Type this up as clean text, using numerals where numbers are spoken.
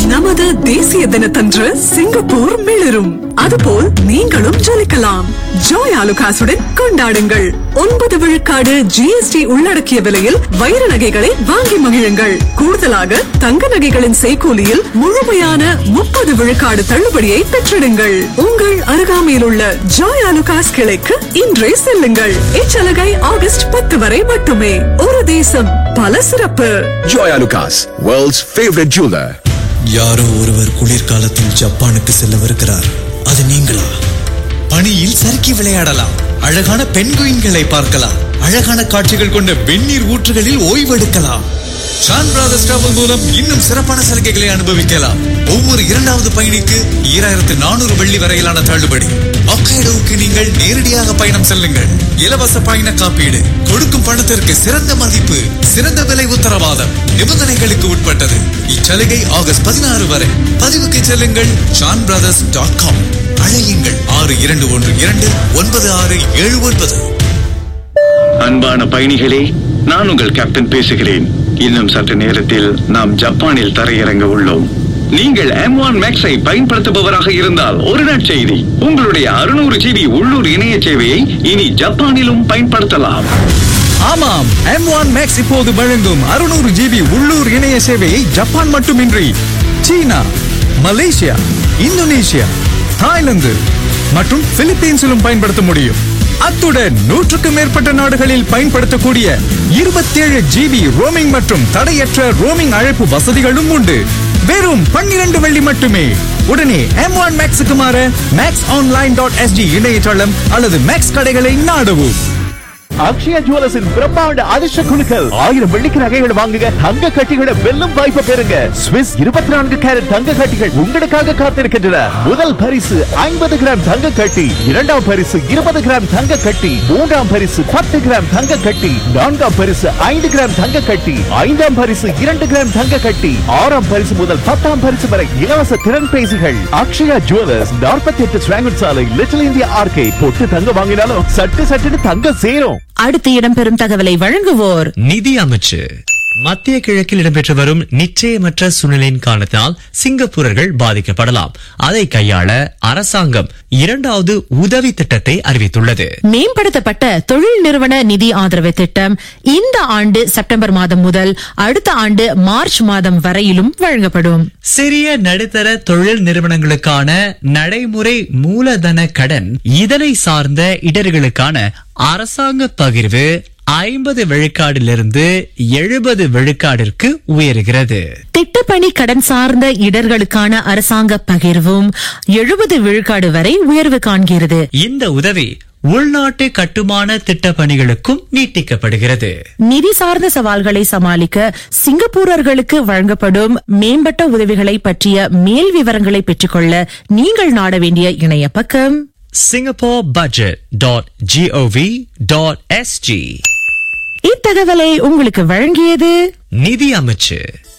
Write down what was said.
நமது தேசிய தினத்தன்று சிங்கப்பூர் மிளிரும். அதுபோல் நீங்களும் ஜொலிக்கலாம். ஜோய் ஆலுகாசுடன் கொண்டாடுங்கள். 9 விழுக்காடு GST உள்ளடக்கிய விலையில் வைர நகைகளை வாங்கி மகிழுங்கள். கூடுதலாக தங்க நகைகளின் செய்கூலியில் முழுமையான 30 விழுக்காடு தள்ளுபடியை பெற்றிடுங்கள். உங்கள் அருகாமையில் உள்ள ஜோய் ஆலுகாஸ் கிளைக்கு இன்றே செல்லுங்கள். இச்சலுகை ஆகஸ்ட் 10 வரை மட்டுமே. ஒரு தேசம் பல சிறப்பு. Joy Alukkas, world's favourite jeweller. யாரோ ஒருவர் குளிர்காலத்தில் ஜப்பானுக்கு செல்லவிருக்கிறார். அது நீங்களா? பனியில் சறுக்கி விளையாடலாம், அழகான பெண்குயின்களை பார்க்கலாம், அழகான காட்சிகள் கொண்ட வெந்நீர் ஊற்றுகளில் ஓய்வெடுக்கலாம். ஷான் பிரதர்ஸ் டிராவல் மூலம் இன்னும் சிறப்பான சலுகைகளை அனுபவிக்கலாம். ஒவ்வொரு இரண்டாவது பயணிக்கு 2400 வெள்ளி வரையிலான தள்ளுபடி. ஹொக்காய்டோவுக்கு நீங்கள் நேரடியாக பயணம் செல்லுங்கள். இலவச பயண காப்பீடு, கொடுக்கும் பணத்திற்கு சிறந்த மதிப்பு, சிறந்த விலை உத்தரவாதம். நிபந்தனைகளுக்கு உட்பட்டது. இச்சலுகை ஆகஸ்ட் 16 வரை. பதிவுக்கு செல்லுங்கள் ShaanBrothers.com. அழையுங்கள் 62129679. அன்பான பயணிகளே, நான் உங்கள் கேப்டன் பேசுகிறேன். இன்னும் சற்று நேரத்தில் நாம் ஜப்பானில் தரையிறங்க உள்ளோம். நீங்கள் M1 Max-ஐ பயன்படுத்துபவராக இருந்தால் ஒரு நற்செய்தி. உங்களுடைய 600 GB உள்ளூர் இணைய சேவையை இனி ஜப்பானிலும் பயன்படுத்தலாம். ஆமாம், M1 Max இப்போது வழங்கும் 600 GB உள்ளூர் இணைய சேவையை ஜப்பான் மட்டுமின்றி சீனா, மலேசியா, இந்தோனேஷியா, தாய்லாந்து மற்றும் பிலிப்பீன்ஸிலும் பயன்படுத்த முடியும். அத்துடன் 100க்கும் மேற்பட்ட நாடுகளில் பயன்படுத்தக்கூடிய 27 GB ரோமிங் மற்றும் தடையற்ற ரோமிங் அழைப்பு வசதிகளும் உண்டு. வெறும் 12 வெள்ளி மட்டுமே. உடனே M1 Max-க்கு மாற maxonline.sg இணையதளம் அல்லது மேக்ஸ் கடைகளை நாடவும். அக்ஷயா ஜுவல்லர்ஸின் பிரம்மாண்ட அதிர்ஷ்ட குழுக்கள் 1000 வெள்ளிக்கு நகைகள் வாங்குங்க, தங்க கட்டிகளை வெல்லும் வாய்ப்பை பெறுங்க. ஸ்விஸ் 24 கேரட் தங்க கட்டிகள் உங்களுக்காக காத்திருக்கின்றன. முதல் பரிசு 50 கிராம் தங்க கட்டி, இரண்டாம் பரிசு 20 கிராம் தங்க கட்டி, மூன்றாம் பரிசு 10 கிராம் தங்க கட்டி, நான்காம் பரிசு 5 கிராம் தங்க கட்டி, ஐந்தாம் பரிசு 2 கிராம் தங்க கட்டி, ஆறாம் பரிசு முதல் 10ஆம் பரிசு வரை இலவச திறன் பேசிகள். அக்ஷயா ஜுவல்லர்ஸ் 48 ஸ்வாங்கன் சாலை, லிட்டில் இந்தியா ஆர்கேட். பொட்டு தங்க வாங்கினாலும் சட்டு தங்க சேரும். அடுத்து இடம்பெறும் தகவலை வழங்குவோர் நிதி அமைச்சு. மத்திய கிழக்கில் இடம்பெற்று வரும் நிச்சயமற்ற சூழ்நிலையின் காரணத்தால் சிங்கப்பூரர்கள் பாதிக்கப்படலாம். அதை கையாள அரசாங்கம் 2வது உதவி திட்டத்தை அறிவித்துள்ளது. மேம்படுத்தப்பட்ட தொழில் நிறுவன நிதி ஆதரவு திட்டம் இந்த ஆண்டு செப்டம்பர் மாதம் முதல் அடுத்த ஆண்டு மார்ச் மாதம் வரையிலும் வழங்கப்படும். சிறிய நடுத்தர தொழில் நிறுவனங்களுக்கான நடைமுறை மூலதன கடன், இதனை சார்ந்த இடர்களுக்கான அரசாங்க பகிர்வு 50 விழுக்காடிலிருந்து 70 விழுக்காடிற்கு உயர்கிறது. திட்டப்பணி கடன் சார்ந்த இடர்களுக்கான அரசாங்க பகிர்வும் 70 விழுக்காடு வரை உயர்வு காண்கிறது. இந்த உதவி உள்நாட்டு கட்டுமான திட்ட பணிகளுக்கும் நீட்டிக்கப்படுகிறது. நிதி சார்ந்த சவால்களை சமாளிக்க சிங்கப்பூரர்களுக்கு வழங்கப்படும் மேம்பட்ட உதவிகளை பற்றிய மேல் விவரங்களை பெற்றுக்கொள்ள நீங்கள் நாட வேண்டிய இணைய பக்கம் singaporebudget.gov.sg. இத்தகவலை உங்களுக்கு வழங்கியது நிதி அமைச்சு.